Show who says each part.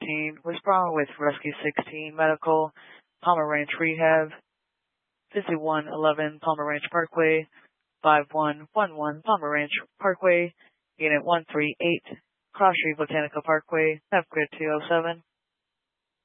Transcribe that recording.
Speaker 1: West Bromwich with Rescue 16 Medical, Palmer Ranch Rehab, 5111 Palmer Ranch Parkway, 5111 Palmer Ranch Parkway, Unit 138, Cross Street Botanical Parkway, F Grid 207.